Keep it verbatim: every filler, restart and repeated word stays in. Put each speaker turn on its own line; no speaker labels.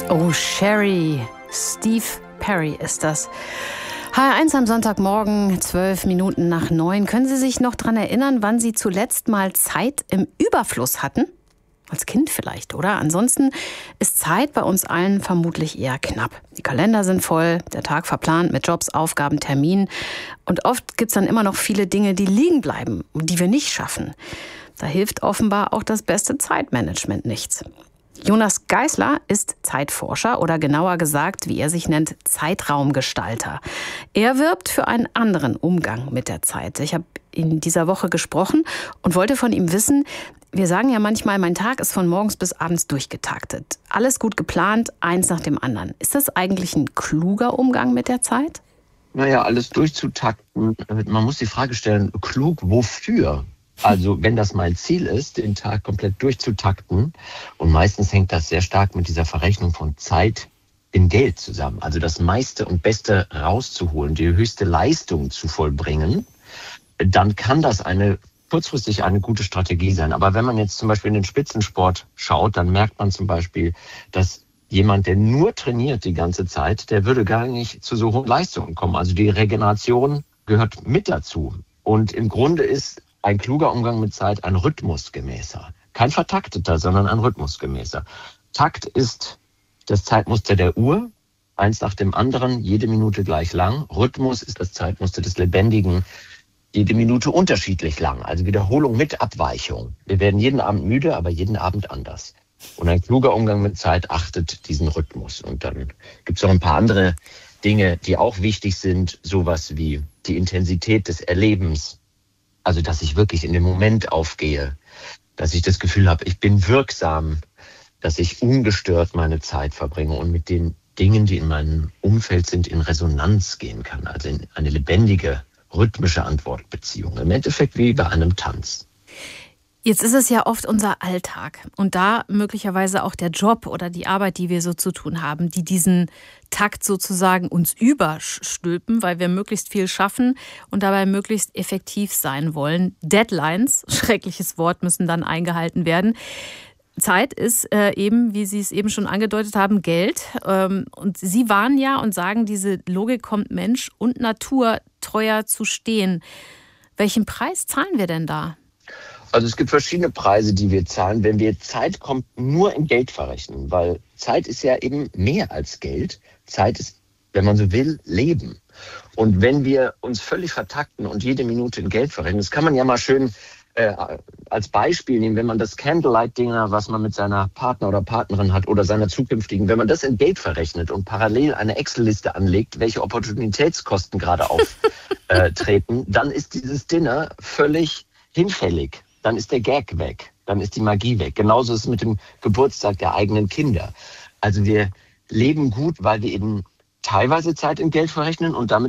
Oh, Sherry. Steve Perry ist das. H R eins am Sonntagmorgen, zwölf Minuten nach neun. Können Sie sich noch daran erinnern, wann Sie zuletzt mal Zeit im Überfluss hatten? Als Kind vielleicht, oder? Ansonsten ist Zeit bei uns allen vermutlich eher knapp. Die Kalender sind voll, der Tag verplant mit Jobs, Aufgaben, Terminen. Und oft gibt es dann immer noch viele Dinge, die liegen bleiben und die wir nicht schaffen. Da hilft offenbar auch das beste Zeitmanagement nichts. Jonas Geisler ist Zeitforscher oder genauer gesagt, wie er sich nennt, Zeitraumgestalter. Er wirbt für einen anderen Umgang mit der Zeit. Ich habe in dieser Woche gesprochen und wollte von ihm wissen, wir sagen ja manchmal, mein Tag ist von morgens bis abends durchgetaktet. Alles gut geplant, eins nach dem anderen. Ist das eigentlich ein kluger Umgang mit der Zeit?
Naja, alles durchzutakten, man muss die Frage stellen, klug wofür? Also wenn das mein Ziel ist, den Tag komplett durchzutakten, und meistens hängt das sehr stark mit dieser Verrechnung von Zeit in Geld zusammen, also das meiste und Beste rauszuholen, die höchste Leistung zu vollbringen, dann kann das eine kurzfristig eine gute Strategie sein. Aber wenn man jetzt zum Beispiel in den Spitzensport schaut, dann merkt man zum Beispiel, dass jemand, der nur trainiert die ganze Zeit, der würde gar nicht zu so hohen Leistungen kommen. Also die Regeneration gehört mit dazu. Und im Grunde ist ein kluger Umgang mit Zeit ein rhythmusgemäßer. Kein vertakteter, sondern ein rhythmusgemäßer. Takt ist das Zeitmuster der Uhr, eins nach dem anderen, jede Minute gleich lang. Rhythmus ist das Zeitmuster des Lebendigen, jede Minute unterschiedlich lang. Also Wiederholung mit Abweichung. Wir werden jeden Abend müde, aber jeden Abend anders. Und ein kluger Umgang mit Zeit achtet diesen Rhythmus. Und dann gibt es noch ein paar andere Dinge, die auch wichtig sind, sowas wie die Intensität des Erlebens. Also, dass ich wirklich in dem Moment aufgehe, dass ich das Gefühl habe, ich bin wirksam, dass ich ungestört meine Zeit verbringe und mit den Dingen, die in meinem Umfeld sind, in Resonanz gehen kann. Also in eine lebendige, rhythmische Antwortbeziehung. Im Endeffekt wie bei einem Tanz.
Jetzt ist es ja oft unser Alltag und da möglicherweise auch der Job oder die Arbeit, die wir so zu tun haben, die diesen Takt sozusagen uns überstülpen, weil wir möglichst viel schaffen und dabei möglichst effektiv sein wollen. Deadlines, schreckliches Wort, müssen dann eingehalten werden. Zeit ist äh, eben, wie Sie es eben schon angedeutet haben, Geld. Ähm, und Sie warnen ja und sagen, diese Logik kommt Mensch und Natur teuer zu stehen. Welchen Preis zahlen wir denn da?
Also es gibt verschiedene Preise, die wir zahlen, wenn wir Zeit kommt nur in Geld verrechnen, weil Zeit ist ja eben mehr als Geld. Zeit ist, wenn man so will, Leben. Und wenn wir uns völlig vertakten und jede Minute in Geld verrechnen, das kann man ja mal schön äh, als Beispiel nehmen, wenn man das Candlelight-Dinner, was man mit seiner Partner oder Partnerin hat oder seiner zukünftigen, wenn man das in Geld verrechnet und parallel eine Excel-Liste anlegt, welche Opportunitätskosten gerade auftreten, dann ist dieses Dinner völlig hinfällig. Dann ist der Gag weg, dann ist die Magie weg. Genauso ist es mit dem Geburtstag der eigenen Kinder. Also wir leben gut, weil wir eben teilweise Zeit in Geld verrechnen und damit